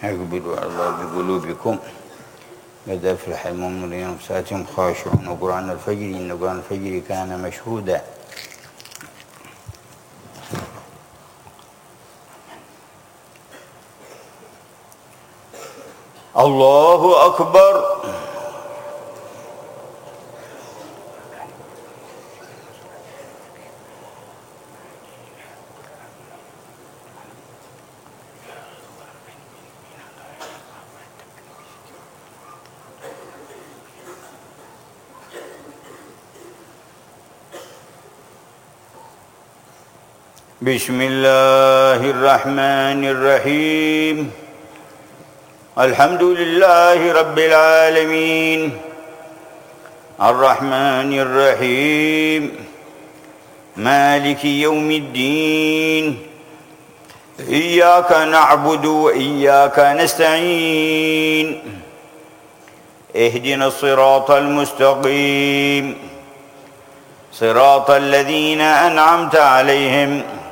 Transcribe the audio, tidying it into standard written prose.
اقبلوا على الله بقلوبكم. قد أفلح المؤمنون أنفسهم خاشعون وقرآن الفجر إن قرآن الفجر كان مشهودا. الله أكبر. بسم الله الرحمن الرحيم. الحمد لله رب العالمين الرحمن الرحيم مالك يوم الدين إياك نعبد وإياك نستعين اهدنا الصراط المستقيم صراط الذين أنعمت عليهم